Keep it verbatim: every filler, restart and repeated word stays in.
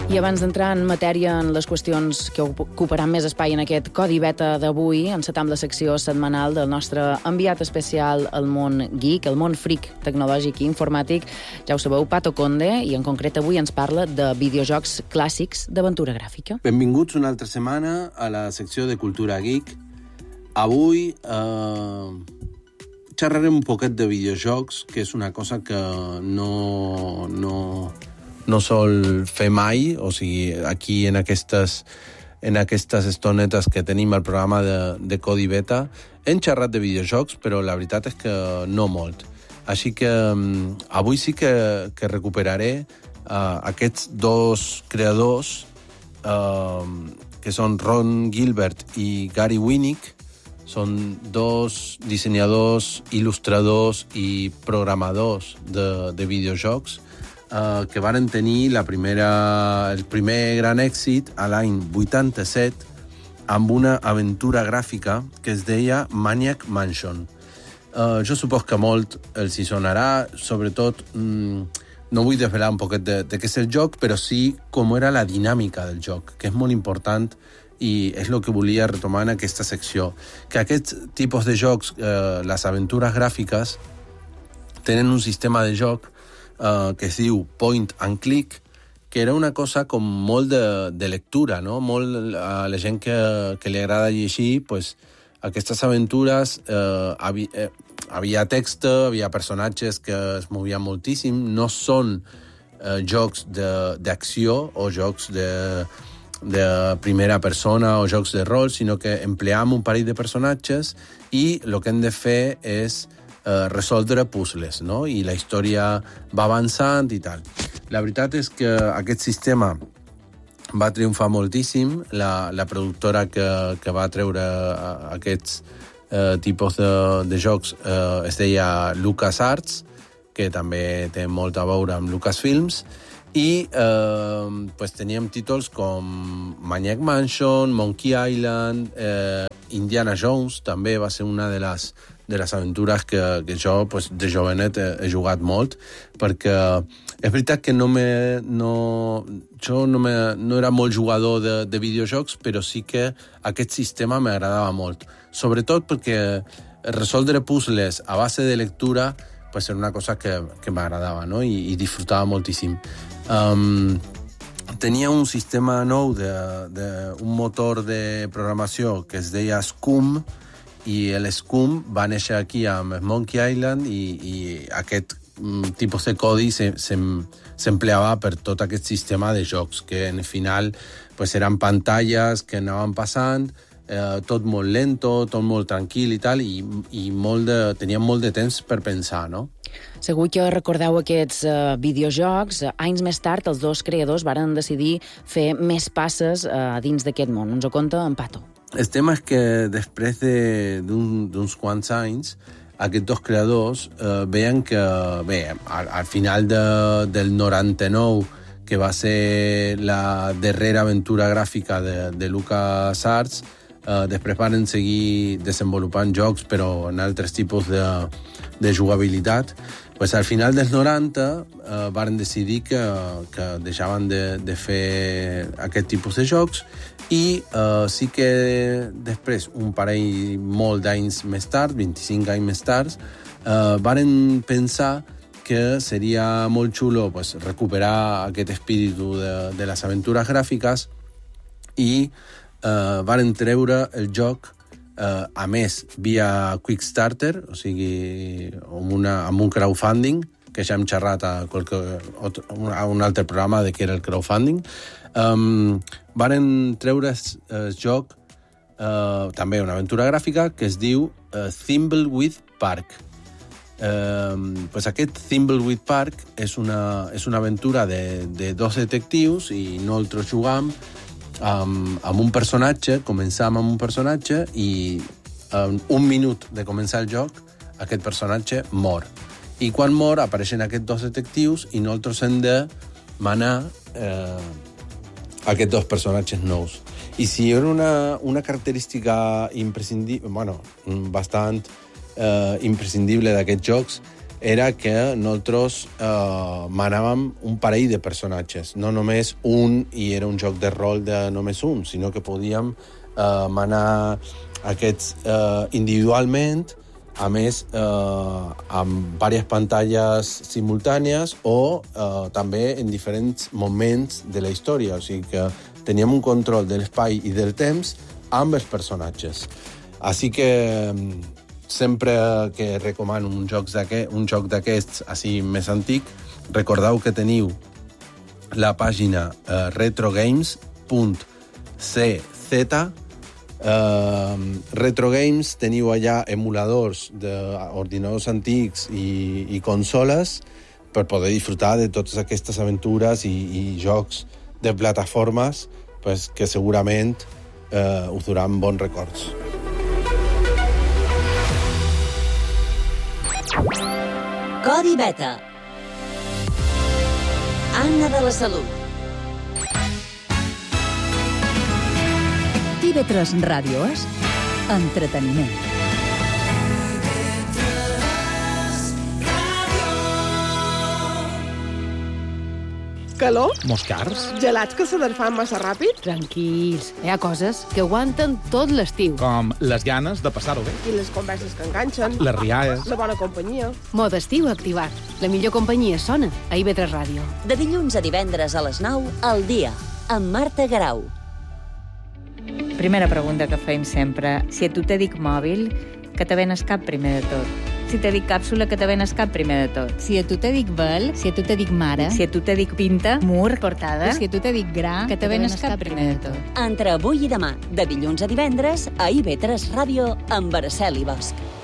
I abans d'entrar en matèria en les qüestions que ocuparan més espai en aquest Codi Beta d'avui, encetam la secció setmanal del nostre enviat especial al món geek, al món freak tecnològic i informàtic. Ja ho sabeu, Pato Conde, i en concret avui ens parla de videojocs clàssics d'aventura gràfica. Benvinguts una altra setmana a la secció de Cultura Geek. Avui eh, xerrarem un poquet de videojocs, que és una cosa que no... no no sol fer mai, o sigui, aquí en aquestes, en aquestes estonetes que tenim al programa de, de Codi Beta, hem xerrat de videojocs, però la veritat és que no molt. Així que um, avui sí que, que recuperaré uh, aquests dos creadors, uh, que són Ron Gilbert i Gary Winnick. Són dos dissenyadors, il·lustradors i programadors de, de videojocs, Uh, que varen tenir la primera, el primer gran èxit a l'any vuitanta-set amb una aventura gràfica que es deia Maniac Mansion. Uh, jo supos que molt els hi sonarà, sobretot mm, no vull desvelar un poquet de, de què és el joc, però sí com era la dinàmica del joc, que és molt important i és el que volia retomar en aquesta secció. Que aquests tipus de jocs, uh, les aventures gràfiques, tenen un sistema de joc Uh, que es diu point and click, que era una cosa com molt de, de lectura, no? Molt a la gent que, que li agrada llegir, pues, aquestes aventures uh, havia, eh, havia text, havia personatges que es movien moltíssim, no són uh, jocs d'acció o jocs de, de primera persona o jocs de rol, sinó que empleam un parell de personatges i el que hem de fer és Uh, resoldre puzzles, no? I la història va avançant i tal. La veritat és que aquest sistema va triomfar moltíssim. La, la productora que, que va treure uh, aquests uh, tipus de, de jocs uh, es deia LucasArts, que també té molt a veure amb Lucasfilms, i uh, pues, teníem títols com Maniac Mansion, Monkey Island, uh, Indiana Jones, també va ser una de les de les aventures que, que jo pues, de jovenet he, he jugat molt, perquè és veritat que no me, no, jo no, me, no era molt jugador de, de videojocs, però sí que aquest sistema m'agradava molt. Sobretot perquè resoldre puzzles a base de lectura pues, era una cosa que, que m'agradava, no? I, i disfrutava moltíssim. Um, tenia un sistema nou de, de un motor de programació que es deia Scum, i l'Scum va néixer aquí amb Monkey Island i, i aquest mm, tipus de codi s'empleava per tot aquest sistema de jocs, que en final pues, eren pantalles que anaven passant, eh, tot molt lento, tot molt tranquil i tal, i, i molt de, teníem molt de temps per pensar, no? Segur que recordeu aquests uh, videojocs. Anys més tard, els dos creadors varen decidir fer més passes uh, dins d'aquest món. Ens ho conta en Pato. El tema és que després d'uns de, d'uns quants anys, aquests dos creadors eh, veien que, bé, al, al final de, del noranta-nou, que va ser la darrera aventura gràfica de, de LucasArts, eh, després van seguir desenvolupant jocs, però en altres tipus de, de jugabilitat. Pues al final dels noranta eh, van decidir que, que deixaven de, de fer aquest tipus de jocs i eh, sí que després, un parell molt d'anys més tard, vint-i-cinc anys més tard, eh, van pensar que seria molt xulo pues, recuperar aquest espíritu de, de les aventures gràfiques i eh, van treure el joc eh, a més via Quickstarter, o sigui, amb, una, amb un crowdfunding, que ja hem xerrat a, qualque, a un altre programa de què era el crowdfunding. Um, varen treure el joc, uh, també una aventura gràfica, que es diu uh, Thimbleweed Park. Uh, pues aquest Thimbleweed Park és una, és una aventura de, de dos detectius i nosaltres jugam amb, amb un personatge, començam amb un personatge i en un minut de començar el joc aquest personatge mor. I quan mor apareixen aquests dos detectius i nosaltres hem de manar eh, aquests dos personatges nous. I si era una, una característica imprescindible, bueno, bastant eh, imprescindible d'aquests jocs, era que nosaltres eh, manàvem un parell de personatges, no només un, i era un joc de rol de només un, sinó que podíem eh, manar aquests eh, individualment, a més, eh, amb diverses pantalles simultànies o eh, també en diferents moments de la història. O sigui que teníem un control de l'espai i del temps amb els personatges. Així que sempre que recomano un joc d'aquest, un joc d'aquests així més antic, recordeu que teniu la pàgina eh, retrogames punt c z. Uh, Retro Games, teniu allà emuladors d'ordinadors antics i, i consoles per poder disfrutar de totes aquestes aventures i, i jocs de plataformes pues, que segurament uh, us duran bons records. Codi Beta. Anna de la Salut. T V tres Ràdio és entreteniment. Calor? Moscars? Gelats que se desfan massa ràpid? Tranquils, hi ha coses que aguanten tot l'estiu. Com les ganes de passar-ho bé. I les converses que enganxen? Les rialles. La bona companyia? Mod estiu activat. La millor companyia sona a I V tres Ràdio. De dilluns a divendres a les nou, al dia, amb Marta Garau. Primera pregunta que fem sempre. Si a tu te dic mòbil, que te venes cap primer de tot? Si te dic càpsula, que te venes cap primer de tot? Si a tu te dic vel, si a tu te dic mare, si a tu te dic pinta, mur, portada, si a tu te dic gra, que te venes cap primer de tot? Entre avui i demà, de dilluns a divendres, a I V tres Ràdio, amb Araceli Bosch.